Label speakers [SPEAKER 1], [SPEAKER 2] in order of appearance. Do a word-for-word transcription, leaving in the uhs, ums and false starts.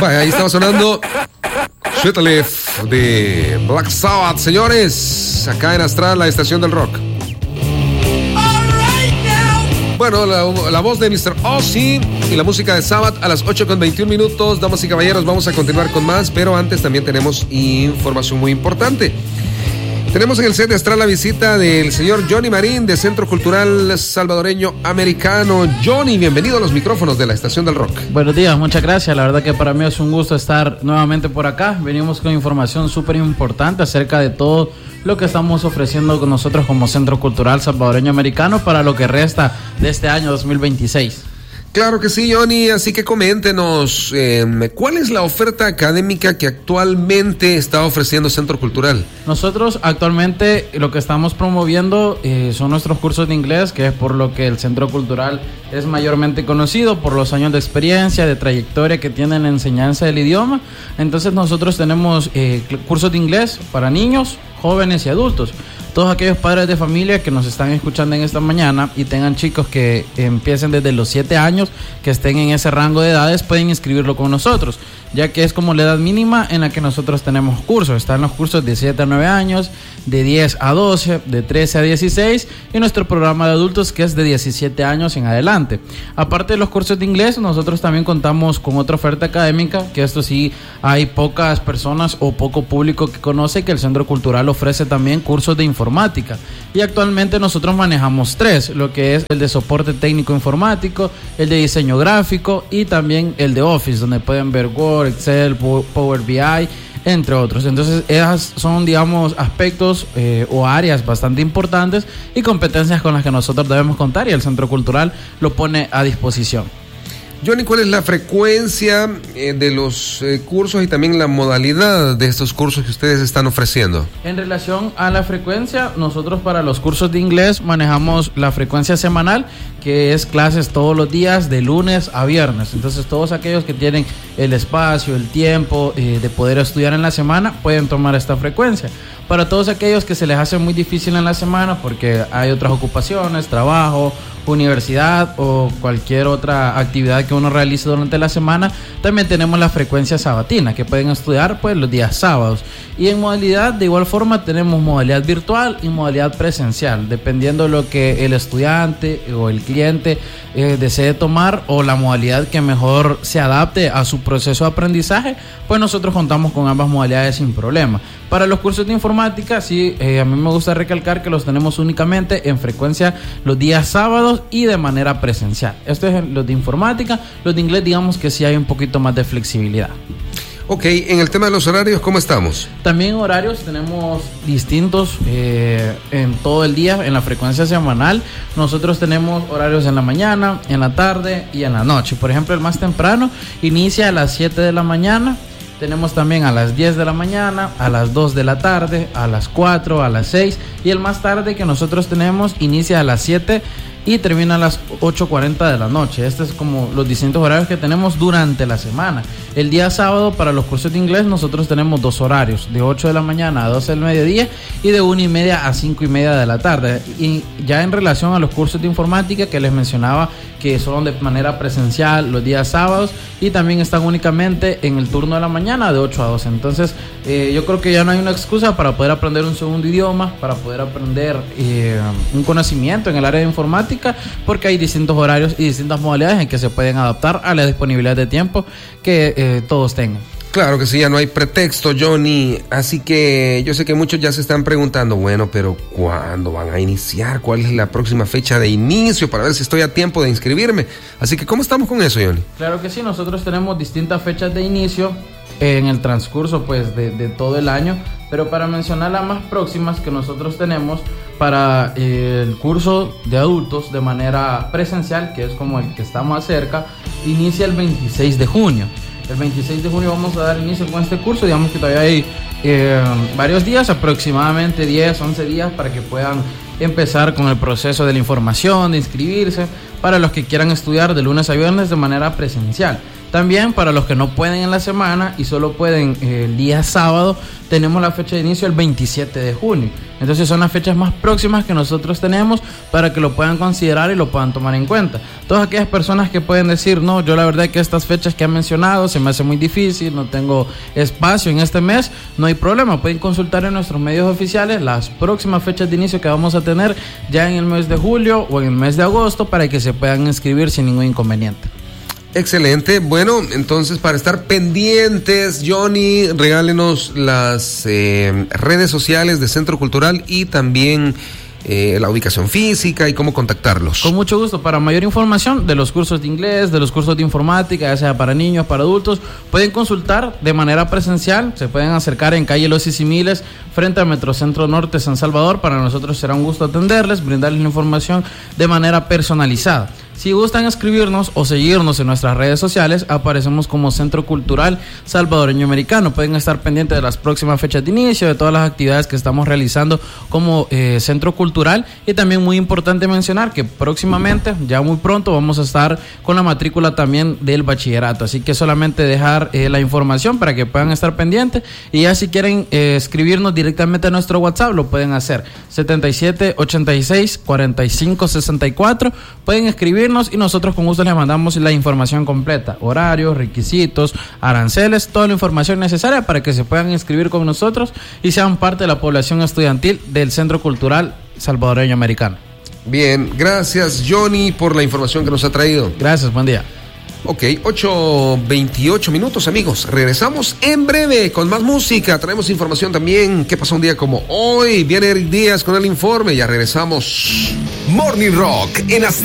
[SPEAKER 1] Vaya, ahí estaba sonando Sweet Leaf de Black Sabbath, señores, acá en Astral, la estación del rock. Bueno, la, la voz de mister Ozzy y la música de Sabbath a las ocho con veintiún minutos. Damas y caballeros, vamos a continuar con más, pero antes también tenemos información muy importante. Tenemos en el set de Astral la visita del señor Johnny Marín de Centro Cultural Salvadoreño Americano. Johnny, bienvenido a los micrófonos de la estación del rock.
[SPEAKER 2] Buenos días, muchas gracias. La verdad que para mí es un gusto estar nuevamente por acá. Venimos con información súper importante acerca de todo lo que estamos ofreciendo con nosotros como Centro Cultural Salvadoreño Americano para lo que resta de este año dos mil veintiséis.
[SPEAKER 1] Claro que sí, Johnny, así que coméntenos, eh, ¿cuál es la oferta académica que actualmente está ofreciendo Centro Cultural?
[SPEAKER 2] Nosotros actualmente lo que estamos promoviendo eh, son nuestros cursos de inglés, que es por lo que el Centro Cultural es mayormente conocido, por los años de experiencia, de trayectoria que tiene en la enseñanza del idioma. Entonces nosotros tenemos eh, cursos de inglés para niños, jóvenes y adultos. Todos aquellos padres de familia que nos están escuchando en esta mañana y tengan chicos que empiecen desde los siete años, que estén en ese rango de edades, pueden inscribirlo con nosotros, ya que es como la edad mínima en la que nosotros tenemos cursos. Están los cursos de siete a nueve años, de diez a doce, de trece a dieciséis y nuestro programa de adultos que es de diecisiete años en adelante. Aparte de los cursos de inglés, nosotros también contamos con otra oferta académica, que esto sí hay pocas personas o poco público que conoce, que el Centro Cultural ofrece también cursos de informática. Y actualmente nosotros manejamos tres, lo que es el de soporte técnico informático, el de diseño gráfico y también el de Office, donde pueden ver Word, Excel, Power B I, entre otros. Entonces esas son, digamos, aspectos eh, o áreas bastante importantes y competencias con las que nosotros debemos contar y el Centro Cultural lo pone a disposición.
[SPEAKER 1] Johnny, ¿cuál es la frecuencia eh, de los eh, cursos y también la modalidad de estos cursos que ustedes están ofreciendo?
[SPEAKER 2] En relación a la frecuencia, nosotros para los cursos de inglés manejamos la frecuencia semanal, que es clases todos los días de lunes a viernes. Entonces todos aquellos que tienen el espacio, el tiempo eh, de poder estudiar en la semana pueden tomar esta frecuencia. Para todos aquellos que se les hace muy difícil en la semana porque hay otras ocupaciones, trabajo, universidad o cualquier otra actividad que uno realice durante la semana, también tenemos la frecuencia sabatina, que pueden estudiar pues los días sábados. Y en modalidad, de igual forma, tenemos modalidad virtual y modalidad presencial, dependiendo de lo que el estudiante o el cliente eh, desee tomar o la modalidad que mejor se adapte a su proceso de aprendizaje, pues nosotros contamos con ambas modalidades sin problema. Para los cursos de informática, sí, eh, a mí me gusta recalcar que los tenemos únicamente en frecuencia los días sábados y de manera presencial. Esto es los de informática. Los de inglés, digamos que sí hay un poquito más de flexibilidad.
[SPEAKER 1] Ok, en el tema de los horarios, ¿cómo estamos?
[SPEAKER 2] También horarios tenemos distintos eh, en todo el día, en la frecuencia semanal. Nosotros tenemos horarios en la mañana, en la tarde y en la noche. Por ejemplo, el más temprano inicia a las siete de la mañana. Tenemos también a las diez de la mañana, a las dos de la tarde, a las cuatro, a las seis. Y el más tarde que nosotros tenemos inicia a las siete y termina a las ocho cuarenta de la noche. Estos es como los distintos horarios que tenemos durante la semana. El día sábado para los cursos de inglés nosotros tenemos dos horarios, de ocho de la mañana a doce del mediodía y de una y media a cinco y media de la tarde. Y ya en relación a los cursos de informática que les mencionaba, que son de manera presencial los días sábados y también están únicamente en el turno de la mañana de ocho a doce. Entonces eh, yo creo que ya no hay una excusa para poder aprender un segundo idioma, para poder aprender eh, un conocimiento en el área de informática, porque hay distintos horarios y distintas modalidades en que se pueden adaptar a la disponibilidad de tiempo que eh, todos tengan.
[SPEAKER 1] Claro que sí, ya no hay pretexto, Johnny. Así que yo sé que muchos ya se están preguntando, bueno, pero ¿cuándo van a iniciar? ¿Cuál es la próxima fecha de inicio para ver si estoy a tiempo de inscribirme? Así que, ¿cómo estamos con eso, Johnny?
[SPEAKER 2] Claro que sí, nosotros tenemos distintas fechas de inicio en el transcurso pues de, de todo el año, pero para mencionar las más próximas que nosotros tenemos para eh, el curso de adultos de manera presencial, que es como el que está más cerca, inicia el veintiséis de junio. El veintiséis de junio vamos a dar inicio con este curso. Digamos que todavía hay eh, varios días, aproximadamente diez, once días, para que puedan empezar con el proceso de la información, de inscribirse, para los que quieran estudiar de lunes a viernes de manera presencial. También para los que no pueden en la semana y solo pueden eh, el día sábado, tenemos la fecha de inicio el veintisiete de junio. Entonces son las fechas más próximas que nosotros tenemos para que lo puedan considerar y lo puedan tomar en cuenta. Todas aquellas personas que pueden decir, no, yo la verdad que estas fechas que han mencionado se me hace muy difícil, no tengo espacio en este mes, no hay problema, pueden consultar en nuestros medios oficiales las próximas fechas de inicio que vamos a tener ya en el mes de julio o en el mes de agosto para que se puedan inscribir sin ningún inconveniente.
[SPEAKER 1] Excelente. Bueno, entonces para estar pendientes, Johnny, regálenos las eh, redes sociales de Centro Cultural y también eh, la ubicación física y cómo contactarlos.
[SPEAKER 2] Con mucho gusto. Para mayor información de los cursos de inglés, de los cursos de informática, ya sea para niños, para adultos, pueden consultar de manera presencial. Se pueden acercar en calle Los Sisimiles, frente a Metrocentro Norte San Salvador. Para nosotros será un gusto atenderles, brindarles la información de manera personalizada. Si gustan escribirnos o seguirnos en nuestras redes sociales, aparecemos como Centro Cultural Salvadoreño Americano. Pueden estar pendientes de las próximas fechas de inicio, de todas las actividades que estamos realizando como eh, Centro Cultural. Y también muy importante mencionar que próximamente, ya muy pronto, vamos a estar con la matrícula también del bachillerato. Así que solamente dejar eh, la información para que puedan estar pendientes. Y ya si quieren eh, escribirnos directamente a nuestro WhatsApp, lo pueden hacer. setenta y siete, ochenta y seis, cuarenta y cinco, sesenta y cuatro. Pueden escribir y nosotros con gusto les mandamos la información completa, horarios, requisitos, aranceles, toda la información necesaria para que se puedan inscribir con nosotros y sean parte de la población estudiantil del Centro Cultural Salvadoreño Americano.
[SPEAKER 1] Bien, gracias Johnny por la información que nos ha traído.
[SPEAKER 2] Gracias, buen día.
[SPEAKER 1] Ok, ocho veintiocho minutos, amigos. Regresamos en breve con más música. Traemos información también. ¿Qué pasó un día como hoy? Viene Eric Díaz con el informe. Ya regresamos.
[SPEAKER 3] Morning Rock en